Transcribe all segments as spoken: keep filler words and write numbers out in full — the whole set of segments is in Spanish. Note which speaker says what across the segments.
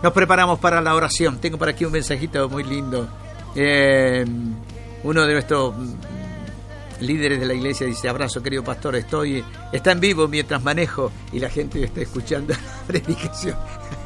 Speaker 1: Nos preparamos para la oración. Tengo por aquí un mensajito muy lindo. Eh, uno de nuestros líderes de la iglesia dice: abrazo, querido pastor, estoy está en vivo mientras manejo y la gente está escuchando la predicación.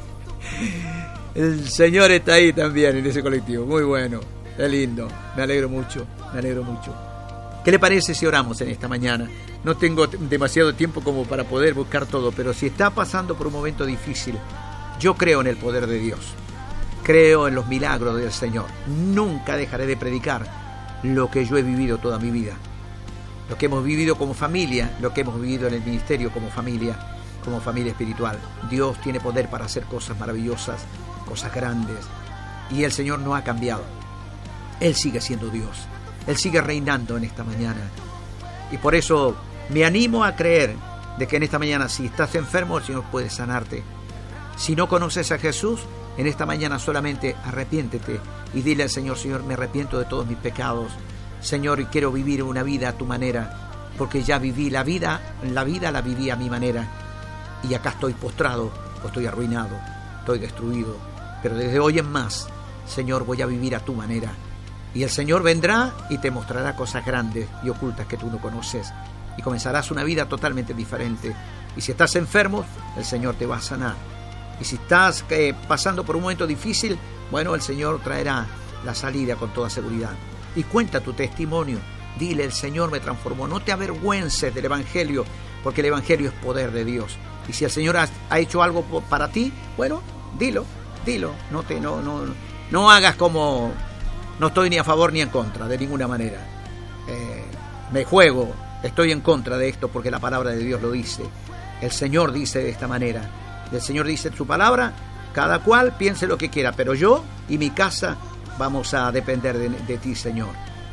Speaker 1: El Señor está ahí también en ese colectivo. Muy bueno, qué lindo. Me alegro mucho, me alegro mucho. ¿Qué le parece si oramos en esta mañana? No tengo demasiado tiempo como para poder buscar todo, pero si está pasando por un momento difícil, yo creo en el poder de Dios. Creo en los milagros del Señor. Nunca dejaré de predicar lo que yo he vivido toda mi vida. Lo que hemos vivido como familia, lo que hemos vivido en el ministerio como familia, como familia espiritual. Dios tiene poder para hacer cosas maravillosas, cosas grandes. Y el Señor no ha cambiado. Él sigue siendo Dios. Él sigue reinando en esta mañana. Y por eso me animo a creer de que en esta mañana, si estás enfermo, el Señor puede sanarte. Si no conoces a Jesús, en esta mañana solamente arrepiéntete y dile al Señor: Señor, me arrepiento de todos mis pecados. Señor, y quiero vivir una vida a tu manera, porque ya viví la vida, la vida la viví a mi manera. Y acá estoy postrado, o estoy arruinado, estoy destruido. Pero desde hoy en más, Señor, voy a vivir a tu manera. Y el Señor vendrá y te mostrará cosas grandes y ocultas que tú no conoces. Y comenzarás una vida totalmente diferente. Y si estás enfermo, el Señor te va a sanar. Y si estás eh, pasando por un momento difícil, bueno, el Señor traerá la salida con toda seguridad. Y cuenta tu testimonio. Dile: el Señor me transformó. No te avergüences del Evangelio, porque el Evangelio es poder de Dios. Y si el Señor ha, ha hecho algo para ti, bueno, dilo, dilo. No, te, no, no, no hagas como... No estoy ni a favor ni en contra, de ninguna manera. Eh, me juego, estoy en contra de esto porque la palabra de Dios lo dice. El Señor dice de esta manera. El Señor dice en su palabra: cada cual piense lo que quiera, pero yo y mi casa vamos a depender de, de ti, Señor.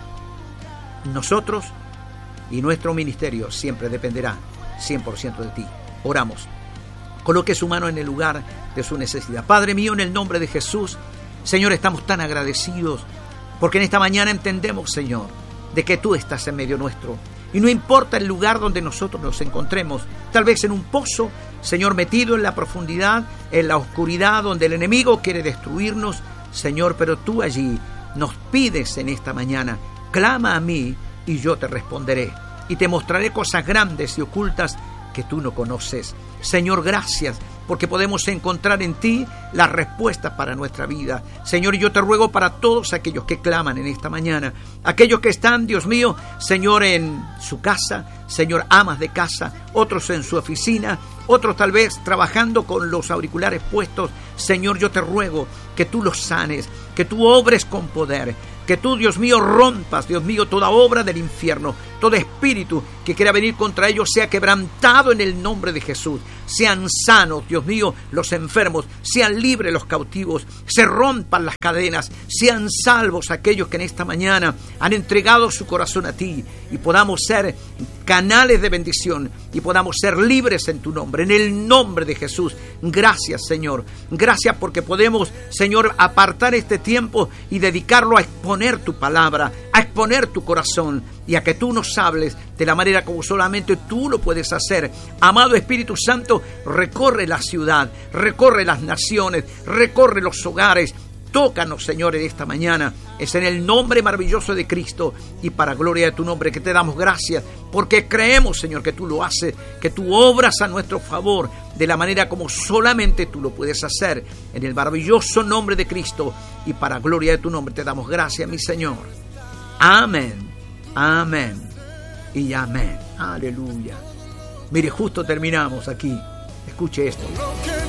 Speaker 1: Nosotros y nuestro ministerio siempre dependerá cien por ciento de ti. Oramos. Coloque su mano en el lugar de su necesidad. Padre mío, en el nombre de Jesús, Señor, estamos tan agradecidos porque en esta mañana entendemos, Señor, de que tú estás en medio nuestro. Y no importa el lugar donde nosotros nos encontremos, tal vez en un pozo, Señor, metido en la profundidad, en la oscuridad, donde el enemigo quiere destruirnos, Señor, pero tú allí nos pides en esta mañana: clama a mí y yo te responderé. Y te mostraré cosas grandes y ocultas que tú no conoces. Señor, gracias, porque podemos encontrar en ti la respuesta para nuestra vida. Señor, yo te ruego para todos aquellos que claman en esta mañana, aquellos que están, Dios mío, Señor, en su casa, Señor, amas de casa, otros en su oficina, otros tal vez trabajando con los auriculares puestos. Señor, yo te ruego que tú los sanes, que tú obres con poder, que tú, Dios mío, rompas, Dios mío, toda obra del infierno, todo espíritu que quiera venir contra ellos sea quebrantado en el nombre de Jesús. Sean sanos, Dios mío, los enfermos, sean libres los cautivos, se rompan las cadenas, sean salvos aquellos que en esta mañana han entregado su corazón a ti, y podamos ser canales de bendición y podamos ser libres en tu nombre, en el nombre de Jesús. Gracias, Señor. Gracias porque podemos, Señor, apartar este tiempo y dedicarlo a exponer tu palabra, a exponer tu corazón y a que tú nos hables de la manera como solamente tú lo puedes hacer. Amado Espíritu Santo, recorre la ciudad, recorre las naciones, recorre los hogares. Tócanos, Señor, en esta mañana. Es en el nombre maravilloso de Cristo y para gloria de tu nombre que te damos gracias, porque creemos, Señor, que tú lo haces, que tú obras a nuestro favor de la manera como solamente tú lo puedes hacer. En el maravilloso nombre de Cristo y para gloria de tu nombre te damos gracias, mi Señor. Amén, amén y amén. Aleluya. Mire, justo terminamos aquí. Escuche esto.